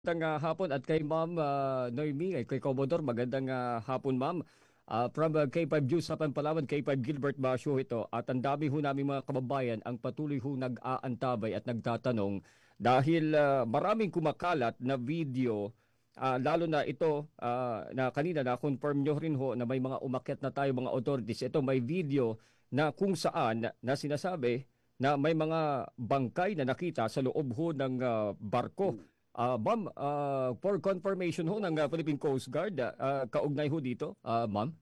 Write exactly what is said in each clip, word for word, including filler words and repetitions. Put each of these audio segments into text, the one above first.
Magandang ah, hapon at kay Ma'am ah, Noemi, ay kay Commodore, magandang ah, hapon Ma'am. Ah, from ah, K five News Sapan Palawan, K five Gilbert Basyo ito. At ang dami ho namin mga kababayan ang patuloy ho nag-aantabay at nagtatanong dahil ah, maraming kumakalat na video, ah, lalo na ito ah, na kanina na-confirm nyo rin ho na may mga umakyat na tayo mga authorities. Ito may video na kung saan na sinasabi na may mga bangkay na nakita sa loob ho ng ah, barko. Ah, ma'am, ah, for confirmation ho ng ah, Philippine Coast Guard, ah, ah, kaugnay ho dito, ah, ma'am,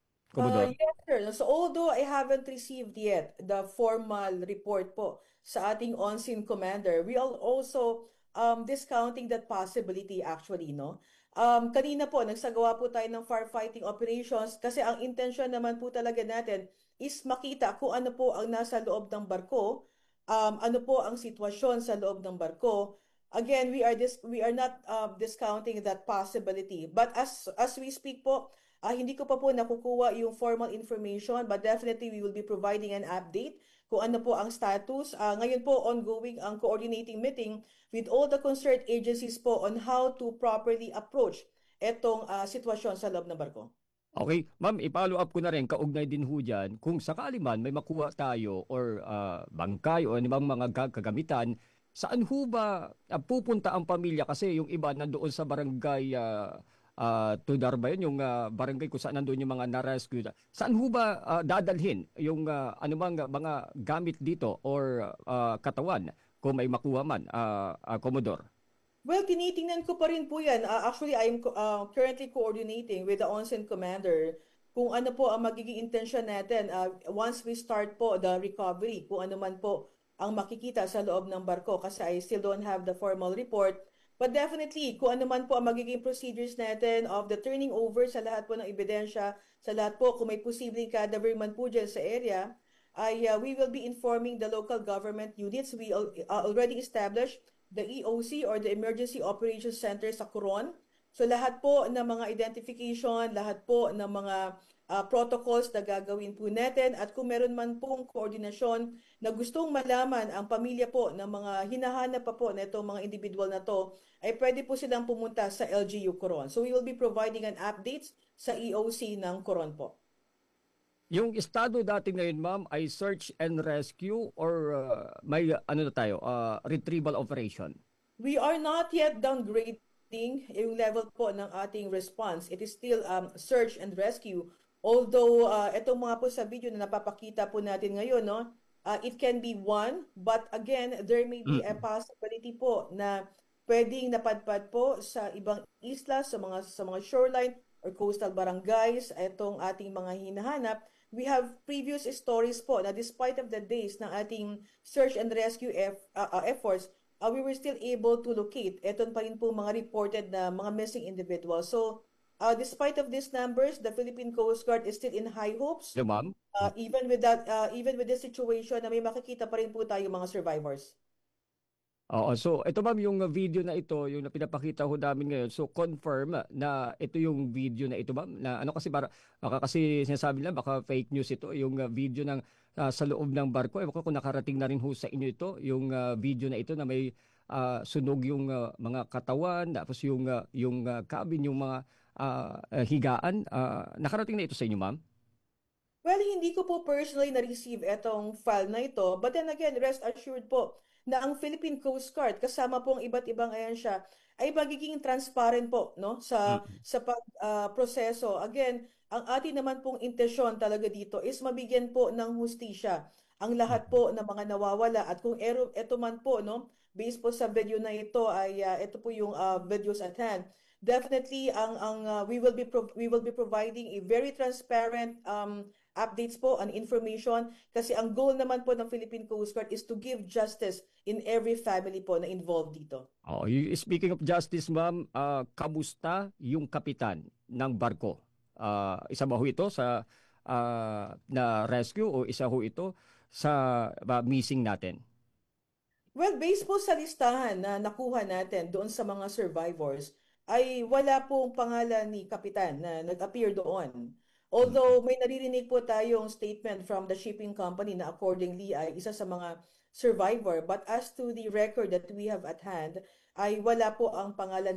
Uh, Commodore. yes, sir. So although I haven't received yet the formal report po sa ating on-scene commander, we are also um, discounting that possibility actually, no? Um, kanina po, nagsagawa po tayo ng firefighting operations kasi ang intention naman po talaga natin is makita kung ano po ang nasa loob ng barko, um, ano po ang sitwasyon sa loob ng barko. Again, we are dis we are not uh, discounting that possibility. But as as we speak po, Ah, hindi ko pa po nakukuha yung formal information, but definitely we will be providing an update kung ano po ang status. Ah, ngayon po ongoing ang coordinating meeting with all the concerned agencies po on how to properly approach etong ah, sitwasyon sa loob ng barko. Okay, ma'am, i-follow up ko na rin, kaugnay din ho dyan, kung sakali man may makuha tayo or ah, bangkay o anumang mga ga- kagamitan, saan ho ba ah, pupunta ang pamilya? Kasi yung iba nandoon sa barangay uh, Tudar ba yun, yung ah, barangay kung saan nandoon yung mga na-rescue. Saan ho ba ah, dadalhin yung ah, anumang mga gamit dito or ah, katawan kung may makuha man, ah, ah, Commodore? Well, tinitingnan ko pa rin po yan. Ah, actually, I'm co- ah, currently coordinating with the onsen commander kung ano po ang magiging intention natin ah, once we start po the recovery, kung ano man po ang makikita sa loob ng barko kasi I still don't have the formal report. But definitely, kung ano man po ang magiging procedures natin of the turning over sa lahat po ng ebidensya, sa lahat po kung may posibleng cadaver man po dyan sa area, ay uh, we will be informing the local government units. We al- uh, already established the E O C or the Emergency Operations Center sa Coron. So lahat po ng mga identification, lahat po ng mga uh, protocols na gagawin po natin at kung meron man pong koordinasyon na gustong malaman ang pamilya po ng mga hinahanap pa po na itong mga individual na to, ay pwede po silang pumunta sa L G U Coron. So we will be providing an updates sa E O C ng Coron po. Yung estado dati ngayon, ma'am, ay search and rescue or uh, may uh, ano na tayo, uh, retrieval operation? We are not yet downgrading yung level po ng ating response. It is still um, search and rescue. Although uh, itong mga po sa video na napapakita po natin ngayon, no, uh, it can be one, but again, there may be a Mm. possibility po na pwedeng napadpad po sa ibang isla, sa mga sa mga shoreline or coastal barangays, itong ating mga hinahanap. We have previous stories po na despite of the days ng ating search and rescue eff- uh, uh, efforts, uh, we were still able to locate. Eton pa rin po mga reported na mga missing individuals. So, uh, despite of these numbers, the Philippine Coast Guard is still in high hopes. Hello, ma'am? Uh, even with that, uh, even with this situation na may makikita pa rin po tayo mga survivors. Oo, so ito ma'am yung uh, video na ito, yung na pinapakita ho namin ngayon. So confirm na ito yung video na ito ma'am. Na ano kasi para baka kasi sinasabi nila baka fake news ito, yung uh, video ng uh, sa loob ng barko. Ewan ko kung nakarating na rin ho sa inyo ito, yung uh, video na ito na may uh, sunog yung uh, mga katawan, tapos yung uh, yung uh, cabin, yung mga uh, uh, higaan. Uh, nakarating na ito sa inyo ma'am? Well, hindi ko po personally na-receive etong file na ito. But then again, rest assured po na ang Philippine Coast Guard, kasama po ang iba't ibang ahensya, ay magiging transparent po no, sa, Mm. sa pag, ah, proseso. Again, ang atin naman pong intensyon talaga dito is mabigyan po ng hustisya ang lahat Mm. po ng mga nawawala. At kung ero, eto man po, no, based po sa video na ito, ay ah, ito po yung ah, videos at hand. Definitely, ang, ang, ah, we will be pro- we will be providing a very transparent um, updates po and information kasi ang goal naman po ng Philippine Coast Guard is to give justice in every family po na involved dito. Oh, y- speaking of justice, ma'am, ah, kamusta yung kapitan ng barko? Ah, isa ba ho ito sa ah, na rescue o isa ho ito sa ah, missing natin? Well, based po sa listahan na nakuha natin doon sa mga survivors, ay wala pong pangalan ni Kapitan na nag-appear doon. Mm. Although may naririnig po tayong statement from the shipping company na accordingly ay isa sa mga survivor. But as to the record that we have at hand, ay wala po ang pangalan